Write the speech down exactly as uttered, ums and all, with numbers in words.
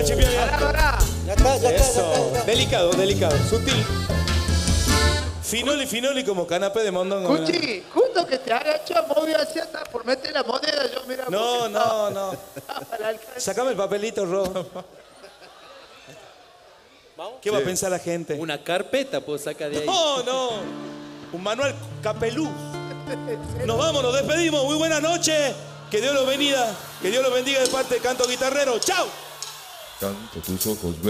Chipión, chipión. Ya está, ya está, ya Eso. está. Delicado, delicado, sutil. Finoli, finoli como canapé de mondongo. Cuchi, justo que te haga hecho movio hacia atrás por meter la moneda, yo mira. No, no, no. Sacame el papelito, Ro. ¿Qué va a pensar la gente? Una carpeta puedo sacar de ahí. No, no. Un manual capelú. Nos vamos, nos despedimos. Muy buenas noches. Que Dios los bendiga. Que Dios los bendiga de parte de Canto Guitarrero. ¡Chao! Canto tus ojos